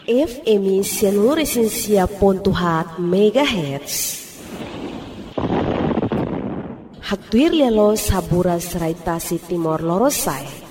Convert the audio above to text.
FM 100.4 MHz. Hatuir lelo saburas raitasi Timor Lorosai.